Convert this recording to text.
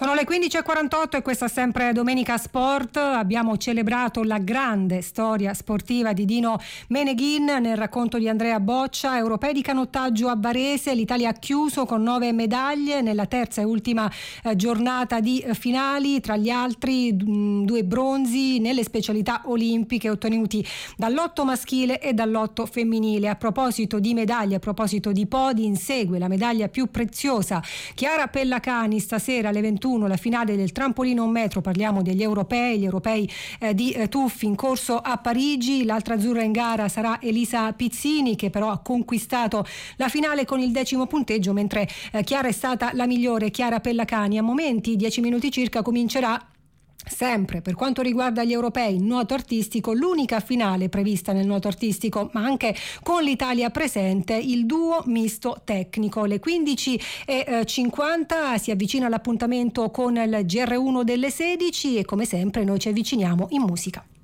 Sono le 15:48 e questa è sempre Domenica Sport. Abbiamo celebrato la grande storia sportiva di Dino Meneghin nel racconto di Andrea Boccia. Europei di canottaggio a Varese, l'Italia ha chiuso con 9 medaglie nella terza e ultima giornata di finali, tra gli altri 2 bronzi nelle specialità olimpiche ottenuti dall'otto maschile e dall'otto femminile. A proposito di medaglie, a proposito di podi, insegue la medaglia più preziosa Chiara Pellacani stasera alle 21, la finale del trampolino 1 metro. Parliamo degli europei, gli europei di tuffi in corso a Parigi. L'altra azzurra in gara sarà Elisa Pizzini, che però ha conquistato la finale con il 10° punteggio, mentre Chiara è stata la migliore. Chiara Pellacani a momenti, 10 minuti circa, comincerà sempre per quanto riguarda gli europei nuoto artistico, l'unica finale prevista nel nuoto artistico, ma anche con l'Italia presente, il duo misto tecnico. Le 15:50 si avvicina l'appuntamento con il GR1 delle 16 e come sempre noi ci avviciniamo in musica.